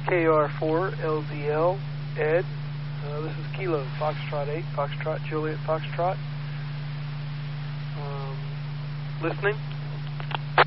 KR4LZL, Ed. This is Kilo, Foxtrot 8, Foxtrot, Juliet, Foxtrot. Listening.